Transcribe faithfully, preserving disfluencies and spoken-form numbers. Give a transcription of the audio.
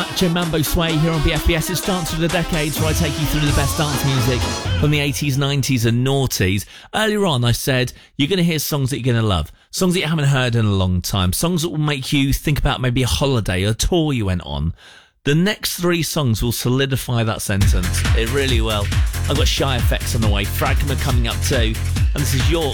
Jim Mambo Sway here on B F B S. It's Dance Through the Decades, where I take you through the best dance music from the eighties, nineties and noughties. Earlier on, I said you're going to hear songs that you're going to love, songs that you haven't heard in a long time, songs that will make you think about maybe a holiday, a tour you went on. The next three songs will solidify that sentence. It really will. I've got Shy Effects on the way, Fragma coming up too, and this is York